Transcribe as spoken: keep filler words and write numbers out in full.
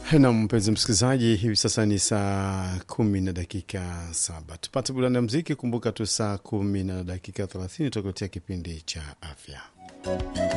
Na mpenzi msikilizaji, hivi sasa ni saa kumi na dakika saba. Tupate burudani ya muziki. Kumbuka tu saa kumi na dakika thelathini tutakuletea kipindi cha afya.